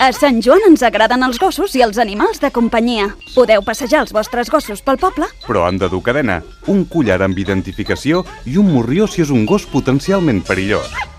A Sant Joan ens agraden els gossos i els animals de companyia. Podeu passejar els vostres gossos pel poble. Però han de dur cadena, un collar amb identificació i un morrió si és un gos potencialment perillós.